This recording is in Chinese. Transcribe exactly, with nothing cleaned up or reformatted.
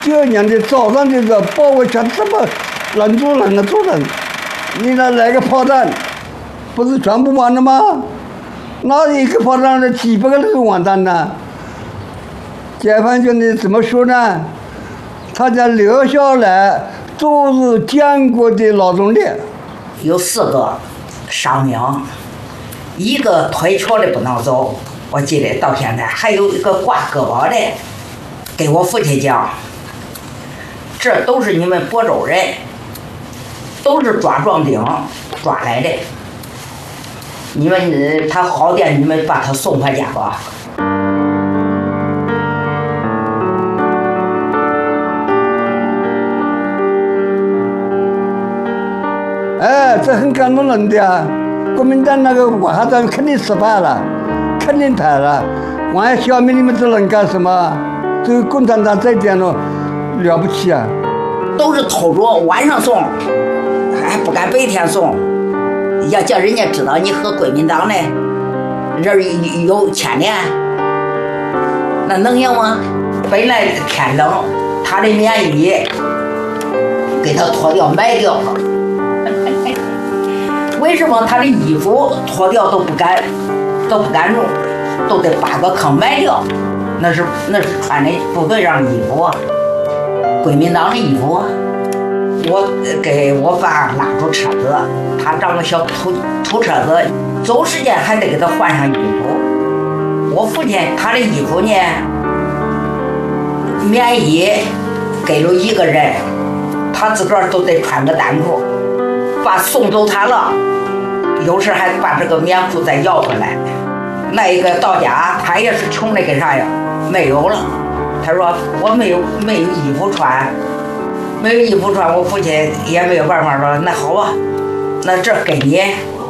九二年的早上就是包围圈这么人住人的住人，你那来个炮弹，不是全部完了吗？那一个炮弹的几百个人完蛋了。解放军的怎么说呢？他家留下来都是建国的劳动力。 有四个伤名，一个腿瘸的不能走，我记得到现在，还有一个挂胳膊的，给我父亲讲，这都是你们亳州人，都是抓壮丁抓来的。你们他好点，你们把他送回家吧。 哎，这很感动人的啊！国民党那个文化战肯定失败了，肯定败了。我还消灭你们这人干什么？这个共产党这一点呢，了不起啊！ 都是偷着晚上送，还不敢白天送，要叫人家知道你和国民党的人有牵连，那能行吗？本来天冷，他的棉衣给他脱掉埋掉了。为什么他的衣服脱掉都不敢，都不敢用，都得扒个坑埋掉？那是那是穿的部队上的衣服，国民党的衣服。我给我爸拉出车子，他找个小土土车子，走时间还得给他换上衣服。我父亲他的衣服呢，棉衣给了一个人，他自个儿都得穿个单裤。把送走他了，有时还把这个棉裤再要回来。那一个到家，他也是穷的跟啥呀，没有了。他说我没有没有衣服穿，没有衣服穿，我父亲也没有办法说，那好吧，那这给你